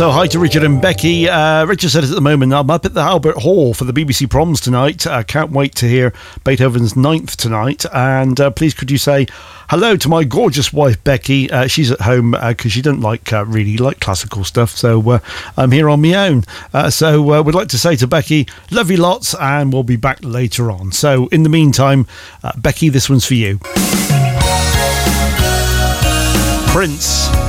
Also, hi to Richard and Becky. Richard said at the moment, I'm up at the Albert Hall for the BBC Proms tonight. Can't wait to hear Beethoven's Ninth tonight. And please could you say hello to my gorgeous wife, Becky. She's at home because she doesn't really like classical stuff. So I'm here on my own. So we'd like to say to Becky, love you lots, and we'll be back later on. So in the meantime, Becky, this one's for you. Prince.